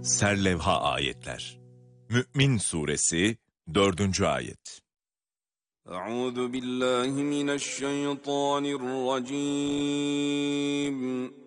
Serlevha ayetler. Mü'min Suresi 4. ayet. Euzu billahi mineşşeytanirracim.